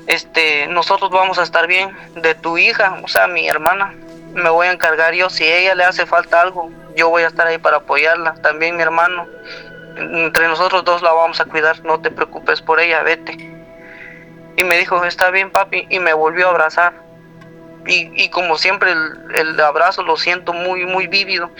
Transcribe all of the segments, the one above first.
nosotros vamos a estar bien. De tu hija, o sea, mi hermana, me voy a encargar yo. Si a ella le hace falta algo, yo voy a estar ahí para apoyarla. También mi hermano, entre nosotros dos la vamos a cuidar, no te preocupes por ella, vete. Y me dijo, está bien, papi, y me volvió a abrazar. Y como siempre el abrazo lo siento muy, muy vívido.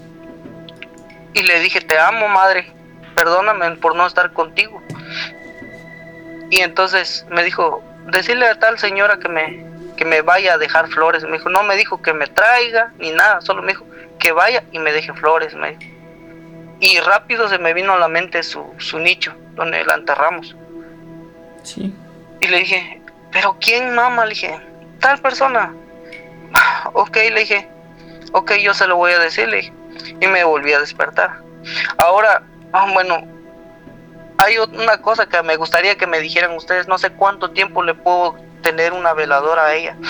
Y le dije, te amo, madre, perdóname por no estar contigo. Y entonces me dijo, decirle a tal señora que me vaya a dejar flores. Me dijo, no me dijo que me traiga ni nada, solo me dijo que vaya y me deje flores, me dijo. Y rápido se me vino a la mente su nicho, donde la enterramos. Sí. Y le dije, ¿pero quién, mamá? Le dije, tal persona. Ok, le dije, ok, yo se lo voy a decir, le dije. Y me volví a despertar. Ahora, bueno, hay una cosa que me gustaría que me dijeran ustedes. No sé cuánto tiempo le puedo tener una veladora a ella.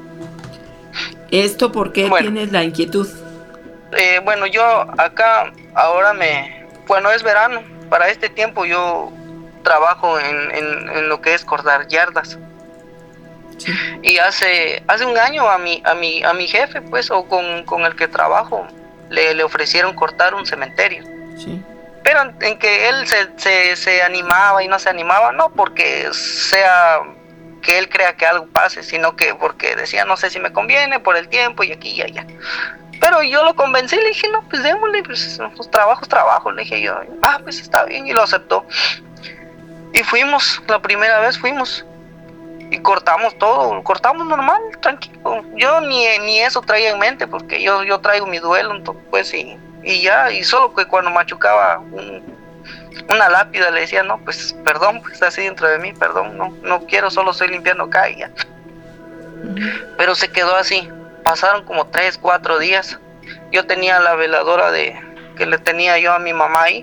¿Esto por qué Bueno, tienes la inquietud? Bueno, yo acá ahora bueno, es verano. Para este tiempo yo trabajo en lo que es cortar yardas. Sí. Y hace un año a mi jefe, pues, o con el que trabajo, le ofrecieron cortar un cementerio. Sí. Pero en que él se animaba y no se animaba, no porque sea que él crea que algo pase, sino que porque decía, no sé si me conviene por el tiempo y aquí y allá. Pero yo lo convencí, le dije, no, pues démosle, pues trabajo es trabajo, le dije yo, pues está bien, y lo aceptó. Y fuimos, la primera vez fuimos, y cortamos todo, cortamos normal, tranquilo. Yo ni eso traía en mente, porque yo traigo mi duelo, entonces, pues, y ya, y solo que cuando machucaba una lápida le decía, no, pues perdón, pues así dentro de mí, perdón, no quiero, solo estoy limpiando acá y ya. Pero se quedó así, pasaron como 3, 4 días. Yo tenía la veladora que le tenía yo a mi mamá ahí,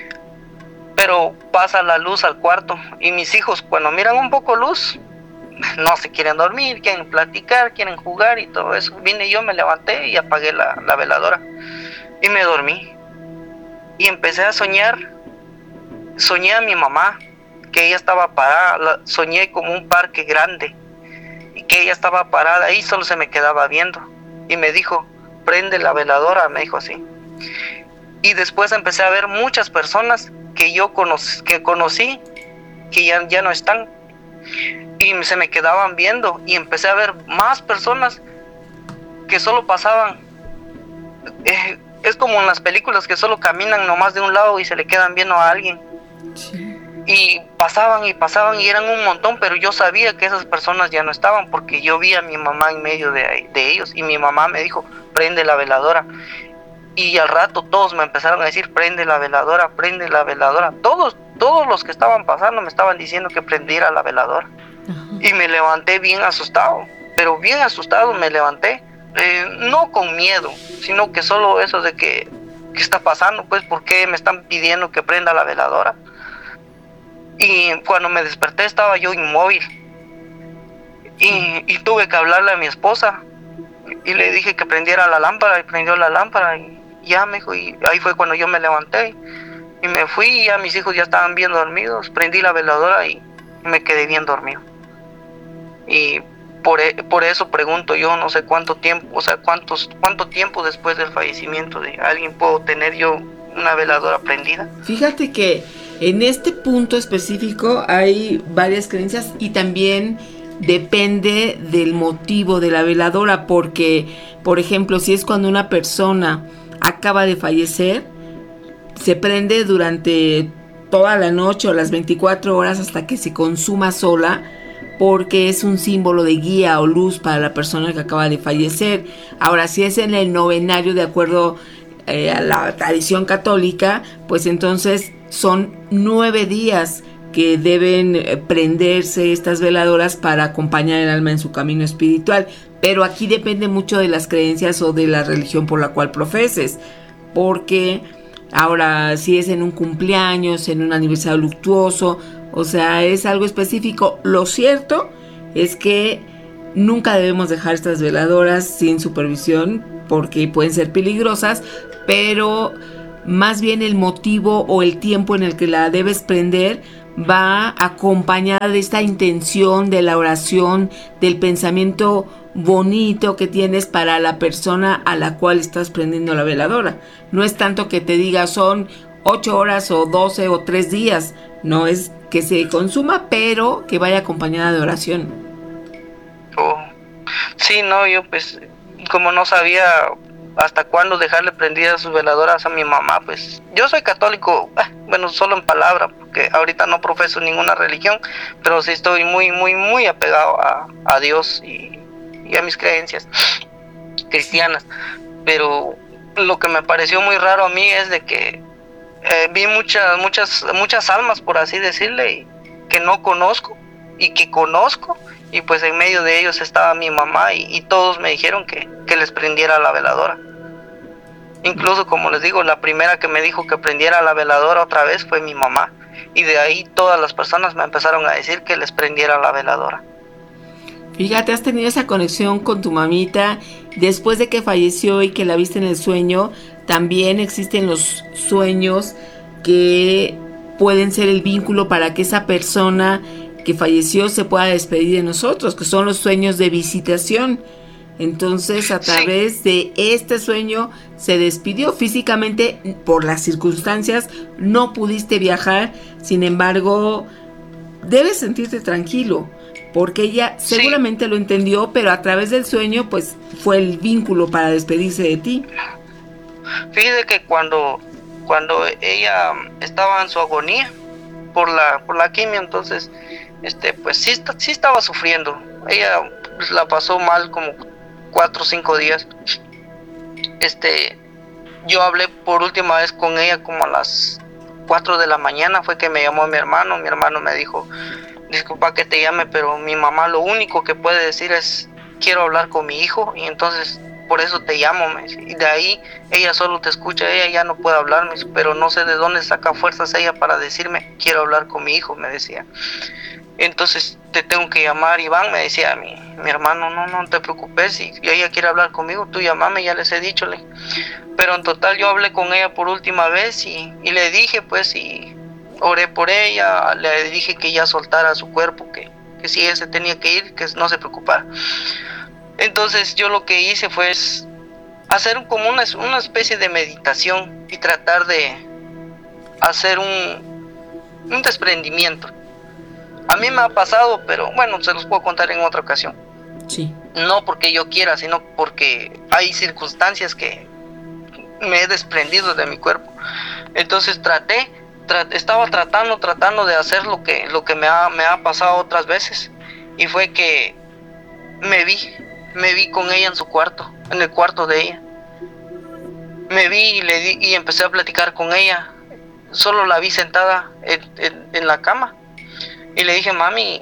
pero pasa la luz al cuarto y mis hijos cuando miran un poco luz, no se quieren dormir, quieren platicar, quieren jugar y todo eso. Vine yo, me levanté y apagué la veladora y me dormí. Y empecé a soñar. Soñé a mi mamá, que ella estaba parada, soñé como un parque grande, y que ella estaba parada ahí, solo se me quedaba viendo, y me dijo, prende la veladora, me dijo así. Y después empecé a ver muchas personas que yo conocí, que ya no están, y se me quedaban viendo, y empecé a ver más personas que solo pasaban, es como en las películas que solo caminan nomás de un lado y se le quedan viendo a alguien. Sí. Y pasaban y eran un montón, pero yo sabía que esas personas ya no estaban porque yo vi a mi mamá en medio de ellos y mi mamá me dijo, prende la veladora. Y al rato todos me empezaron a decir, prende la veladora, prende la veladora. Todos los que estaban pasando me estaban diciendo que prendiera la veladora. Y me levanté bien asustado, pero bien asustado me levanté, no con miedo, sino que solo eso de que ¿qué está pasando? Pues, ¿por qué me están pidiendo que prenda la veladora? Y cuando me desperté estaba yo inmóvil y tuve que hablarle a mi esposa y le dije que prendiera la lámpara y prendió la lámpara y ya me dijo, y ahí fue cuando yo me levanté y me fui y ya mis hijos ya estaban bien dormidos, prendí la veladora y me quedé bien dormido. Y por eso pregunto yo, no sé cuánto tiempo, o sea, cuánto tiempo después del fallecimiento de alguien puedo tener yo una veladora prendida. Fíjate que en este punto específico hay varias creencias y también depende del motivo de la veladora, porque, por ejemplo, si es cuando una persona acaba de fallecer, se prende durante toda la noche o las 24 horas hasta que se consuma sola, porque es un símbolo de guía o luz para la persona que acaba de fallecer. Ahora, si es en el novenario de acuerdo a la tradición católica, pues entonces son 9 días que deben prenderse estas veladoras para acompañar el alma en su camino espiritual. Pero aquí depende mucho de las creencias o de la religión por la cual profeses, porque ahora si es en un cumpleaños, en un aniversario luctuoso, o sea, es algo específico. Lo cierto es que nunca debemos dejar estas veladoras sin supervisión porque pueden ser peligrosas, pero más bien el motivo o el tiempo en el que la debes prender va acompañada de esta intención, de la oración, del pensamiento bonito que tienes para la persona a la cual estás prendiendo la veladora. No es tanto que te diga son 8 horas o 12 o 3 días, no es que se consuma, pero que vaya acompañada de oración. Oh. Sí, no, yo pues como no sabía hasta cuándo dejarle prendidas sus veladoras a mi mamá, pues yo soy católico, bueno, solo en palabra, porque ahorita no profeso ninguna religión, pero sí estoy muy apegado a Dios y a mis creencias cristianas. Pero lo que me pareció muy raro a mí es de que vi muchas almas, por así decirle, que no conozco y que conozco, y pues en medio de ellos estaba mi mamá y todos me dijeron que les prendiera la veladora. Incluso, como les digo, la primera que me dijo que prendiera la veladora otra vez fue mi mamá, y de ahí todas las personas me empezaron a decir que les prendiera la veladora. Fíjate, has tenido esa conexión con tu mamita después de que falleció y que la viste en el sueño. También existen los sueños que pueden ser el vínculo para que esa persona que falleció se pueda despedir de nosotros, que son los sueños de visitación. Entonces, a través de este sueño se despidió físicamente por las circunstancias, no pudiste viajar, sin embargo, debes sentirte tranquilo, porque ella seguramente lo entendió, pero a través del sueño, pues, fue el vínculo para despedirse de ti. Fíjate que cuando ella estaba en su agonía por la quimio, entonces, pues sí estaba sufriendo. Ella pues, la pasó mal como 4 o 5 días. Yo hablé por última vez con ella como a las 4 de la mañana, fue que me llamó mi hermano me dijo, disculpa que te llame, pero mi mamá lo único que puede decir es, quiero hablar con mi hijo, y entonces por eso te llamo, y de ahí ella solo te escucha, ella ya no puede hablar, pero no sé de dónde saca fuerzas ella para decirme, quiero hablar con mi hijo, me decía. Entonces te tengo que llamar, Iván, me decía mi hermano, no te preocupes, si ella quiere hablar conmigo, tú llámame, ya les he dicho. Pero en total yo hablé con ella por última vez y le dije, pues, y oré por ella, le dije que ya soltara su cuerpo, que si ella se tenía que ir, que no se preocupara. Entonces yo lo que hice fue hacer como una especie de meditación y tratar de hacer un desprendimiento. A mí me ha pasado, pero bueno, se los puedo contar en otra ocasión. Sí. No porque yo quiera, sino porque hay circunstancias que me he desprendido de mi cuerpo. Entonces estaba tratando de hacer lo que me ha pasado otras veces. Y fue que me vi con ella en su cuarto, en el cuarto de ella. Me vi y empecé a platicar con ella. Solo la vi sentada en la cama. Y le dije, mami,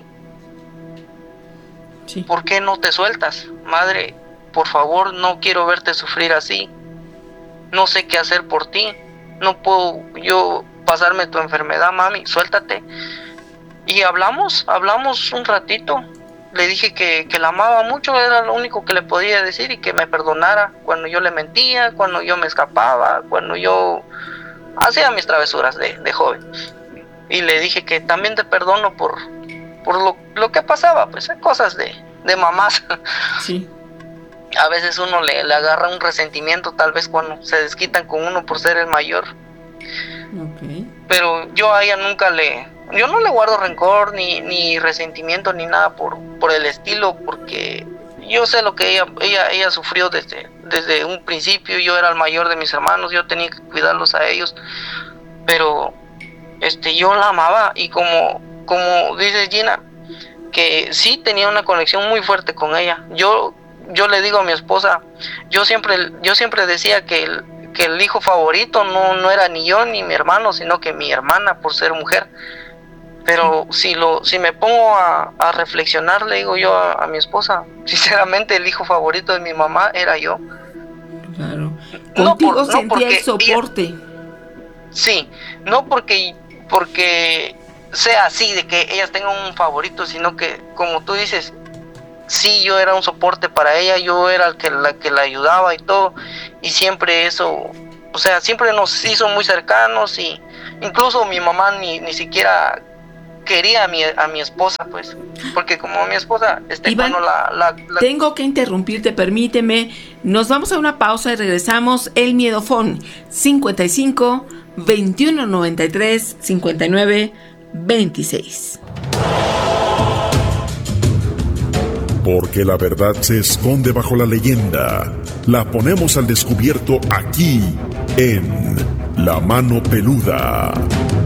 sí, ¿por qué no te sueltas? Madre, por favor, no quiero verte sufrir así. No sé qué hacer por ti. No puedo yo pasarme tu enfermedad, mami, suéltate. Y hablamos un ratito. Le dije que la amaba mucho, era lo único que le podía decir, y que me perdonara cuando yo le mentía, cuando yo me escapaba, cuando yo hacía mis travesuras de joven. Y le dije que también te perdono por lo que pasaba, pues cosas de mamás. Sí. A veces uno le agarra un resentimiento, tal vez cuando se desquitan con uno por ser el mayor. Okay. Pero yo a ella yo no le guardo rencor ni resentimiento ni nada por el estilo, porque yo sé lo que ella sufrió desde un principio. Yo era el mayor de mis hermanos, yo tenía que cuidarlos a ellos, pero yo la amaba, y como dice Gina, que sí tenía una conexión muy fuerte con ella. Yo le digo a mi esposa, yo siempre decía que el hijo favorito no era ni yo ni mi hermano, sino que mi hermana, por ser mujer. Pero si me pongo a reflexionar, le digo yo a mi esposa, sinceramente el hijo favorito de mi mamá era yo. Claro. Contigo sentía el soporte. Ella, sí, no porque sea así, de que ellas tengan un favorito, sino que, como tú dices, sí, yo era un soporte para ella, yo era el que la ayudaba y todo, y siempre eso, siempre nos hizo muy cercanos, y incluso mi mamá ni siquiera quería a mi esposa, pues, porque como mi esposa, Iván, cuando tengo que interrumpirte, permíteme. Nos vamos a una pausa y regresamos. El Miedofón 55 21 93 59 26. Porque la verdad se esconde bajo la leyenda. La ponemos al descubierto aquí, en La Mano Peluda.